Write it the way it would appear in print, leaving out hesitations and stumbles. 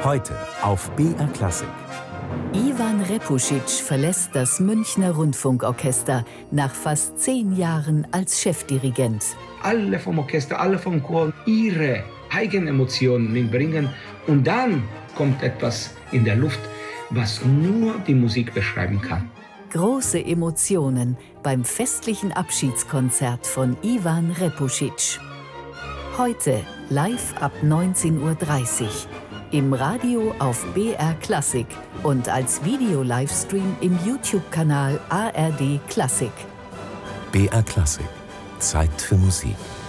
Heute auf BR Klassik. Ivan Repušić verlässt das Münchner Rundfunkorchester nach fast 10 Jahren als Chefdirigent. Alle vom Orchester, alle vom Chor ihre eigenen Emotionen mitbringen und dann kommt etwas in der Luft, was nur die Musik beschreiben kann. Große Emotionen beim festlichen Abschiedskonzert von Ivan Repušić. Heute live ab 19:30 Uhr. Im Radio auf BR Klassik und als Video-Livestream im YouTube-Kanal ARD Klassik. BR Klassik. Zeit für Musik.